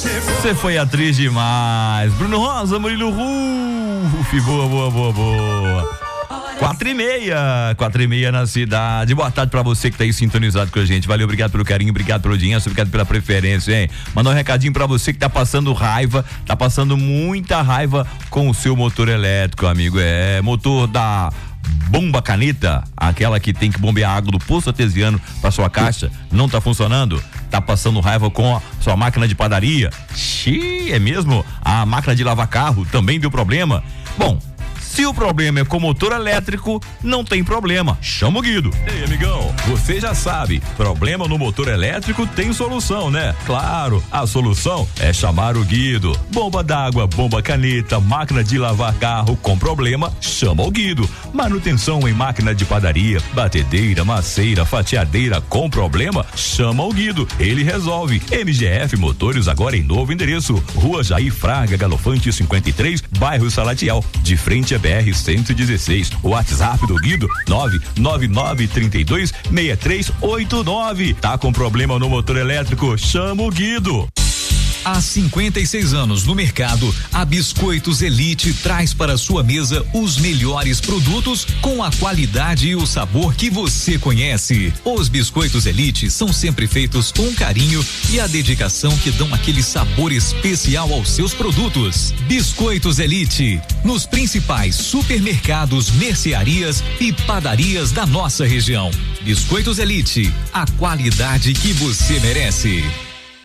Você foi atriz demais. Bruno Rosa, Murilo Ruf, boa. 4h30 na cidade. Boa tarde pra você que tá aí sintonizado com a gente. Valeu, obrigado pelo carinho, obrigado pela audiência, obrigado pela preferência, hein? Mandar um recadinho pra você que tá passando raiva, tá passando muita raiva com o seu motor elétrico, amigo. Motor da Bomba Caneta, aquela que tem que bombear a água do poço artesiano pra sua caixa, não tá funcionando? Tá passando raiva com a sua máquina de padaria? Xiii, é mesmo? A máquina de lavar carro também deu problema? Bom, se o problema é com motor elétrico, não tem problema. Chama o Guido. Ei, amigão, você já sabe, problema no motor elétrico tem solução, né? Claro, a solução é chamar o Guido. Bomba d'água, bomba caneta, máquina de lavar carro com problema, chama o Guido. Manutenção em máquina de padaria, batedeira, maceira, fatiadeira com problema, chama o Guido. Ele resolve. MGF Motores agora em novo endereço. Rua Jair Fraga, Galofante 53, bairro Salatiel, de frente a BR-116. O WhatsApp do Guido 999326389. Tá com problema no motor elétrico? Chama o Guido. Há 56 anos no mercado, a Biscoitos Elite traz para sua mesa os melhores produtos com a qualidade e o sabor que você conhece. Os Biscoitos Elite são sempre feitos com carinho e a dedicação que dão aquele sabor especial aos seus produtos. Biscoitos Elite, nos principais supermercados, mercearias e padarias da nossa região. Biscoitos Elite, a qualidade que você merece.